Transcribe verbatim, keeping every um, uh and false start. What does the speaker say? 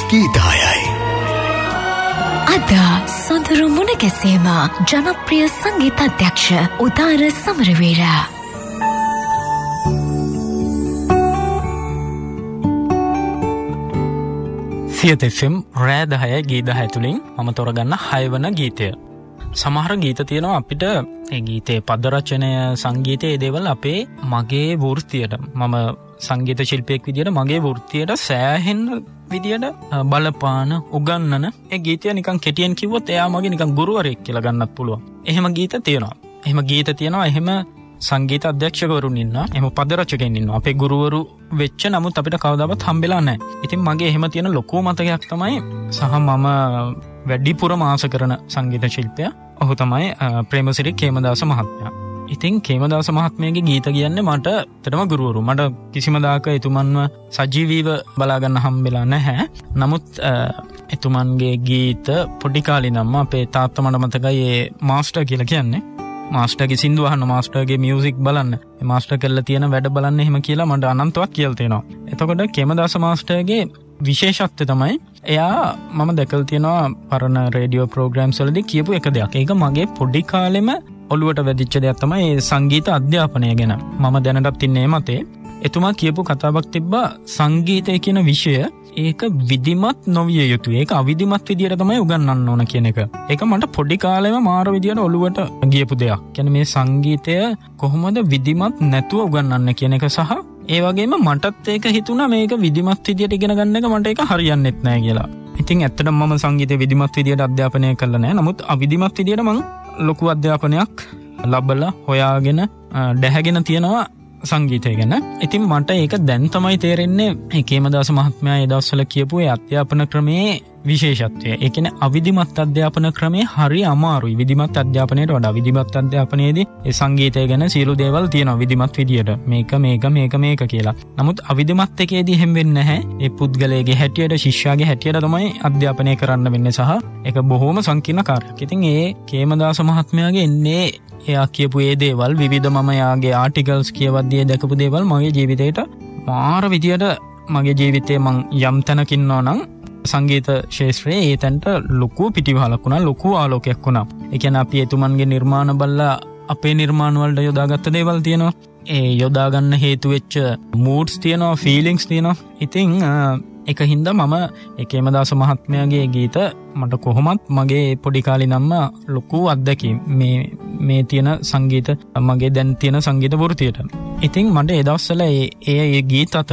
ගීතයයි. අද සොඳුරු මුණ ගැසීම ජනප්‍රිය සංගීත අධ්‍යක්ෂ උදාර සමරවීර. සියත එෆ් එම් රෑ දහය ගීත දහය තුලින් මම තෝරගන්න හයවන ගීතය. සමහර ගීත තියෙනවා අපිට ඒ ගීතේ පද රචනය සංගීතයේ දේවල් අපේ මගේ වෘත්තියට මම සංගීත ශිල්පියෙක් විදියට මගේ වෘත්තියට සෑහෙන විදියට බලපාන උගන්නන ඒ ගීතය නිකන් කෙටියෙන් කිව්වොත් එයා මගේ නිකන් ගුරුවරයෙක් කියලා ගන්නත් පුළුවන්. එහෙම ගීත තියෙනවා. එහෙම ගීත තියෙනවා. එහෙම සංගීත අධ්‍යක්ෂකවරුන් ඉන්නවා. එහෙම පද රචකයන් ඉන්නවා. අපේ ගුරුවරු වෙච්ච නමුත් අපිට කවදාවත් හම්බෙලා නැහැ. ඉතින් මගේ එහෙම තියෙන ලොකු මතකයක් තමයි සහ මම වැඩිපුරම ආස කරන සංගීත ශිල්පියා ඔහු තමයි ප්‍රේමසිරි කේමදාස මහත්මයා. ඉතින් කේමදාස මහත්මයාගේ ගීත කියන්නේ මට ඇත්තටම ගුරුවරු. මට කිසිම දාක එතුමන්ව සජීවීව බලා ගන්න හම්බෙලා නැහැ. නමුත් එතුමන්ගේ ගීත පොඩි කාලේ නම් අපේ තාත්තා මට මතකයි ඒ මාස්ටර් කියලා කියන්නේ. මාස්ටර්ගේ සින්දු අහන්න, මාස්ටර්ගේ මියුසික් බලන්න, මේ මාස්ටර් කරලා තියෙන වැඩ බලන්න එහෙම කියලා මට අනන්තවත් කියලා තියෙනවා. එතකොට කේමදාස මාස්ටර්ගේ විශේෂත්වය තමයි එයා මම දැකලා තියෙනවා පරණ රේඩියෝ ප්‍රෝග්‍රෑම්ස් වලදී කියපු එක දෙයක්. ඒක මගේ පොඩි කාලෙම ඔළුවට වැදිච්ච දෙයක් තමයි මේ සංගීත අධ්‍යාපනය ගැන. මම දැනටත් ඉන්නේ මතේ. එතුමා කියපු කතාවක් තිබ්බා සංගීතය කියන විෂය ඒක විධිමත් නොවිය යුතුයි. ඒක අවිධිමත් විදියට තමයි උගන්වන්න ඕන කියන එක. ඒක මට පොඩි කාලෙම මාර විදියට ඔළුවට ගියපු දෙයක්. කියන්නේ මේ සංගීතය කොහොමද විධිමත් නැතුව උගන්වන්න කියන එක සහ ඒ වගේම මටත් ඒක හිතුණා මේක විධිමත් විදියට ඉගෙන ගන්න එක මට ඒක හරියන්නේත් නැහැ කියලා. ඉතින් ඇත්තටම මම සංගීතය විධිමත් විදියට අධ්‍යාපනය කළා නැහැ. නමුත් අවිධිමත් විදියට මම ලොකු අධ්‍යාපනයක් ලැබලා හොයාගෙන දැහැගෙන තියෙනවා සංගීතය ගැන. ඉතින් මට ඒක දැන් තමයි තේරෙන්නේ ඒ කේමදාස මහත්මයා ඒ දවස්වල කියපු ඒ අධ්‍යාපන ක්‍රමයේ විශේෂත්වය. ඒ කියන්නේ අවිධිමත් අධ්‍යාපන ක්‍රමේ හරි අමාරුයි. විධිමත් අධ්‍යාපනයට වඩා විධිමත් අධ්‍යාපනයේදී ඒ සංගීතය ගැන සියලු දේවල් තියෙනවා විධිමත් විදියට. මේක මේක මේක මේක කියලා. නමුත් අවිධිමත් එකේදී හැම වෙන්නේ නැහැ. ඒ පුද්ගලයාගේ හැටියට, ශිෂ්‍යයාගේ හැටියට තමයි අධ්‍යාපනය කරන්න වෙන්නේ සහ ඒක බොහොම සංකීර්ණ කාර්යයක්. ඉතින් ඒ කේමදාස මහත්මයාගේ එන්නේ එයා කියපු ඒ දේවල් විවිධ මම යාගේ ආටිකල්ස් කියවද්දී දැකපු දේවල් මගේ ජීවිතේට මාර විදියට මගේ ජීවිතේ මං යම් තැනක ඉන්නවා නම් සංගීත ශාස්ත්‍රයේ ඒ තැනට ලොකු පිටිවහලක් වුණා, ලොකු ආලෝකයක් වුණා. ඒ කියන්නේ අපි එතුමන්ගේ නිර්මාණ බලලා අපේ නිර්මාණ වලට යොදාගත්ත දේවල් තියෙනවා. ඒ යොදා ගන්න හේතු වෙච්ච moods තියෙනවා, feelings තියෙනවා. ඉතින් ඒක හින්දා මම ඒ කේමදාස මහත්මයාගේ ගීත මට කොහොමත් මගේ පොඩි කාලේ නම් ලොකු අත්දැකීම් මේ මේ තියෙන සංගීත මගේ දැන් තියෙන සංගීත වෘත්තියට. ඉතින් මට ඒ දවස්වල ඒ ඒ ගීත අතර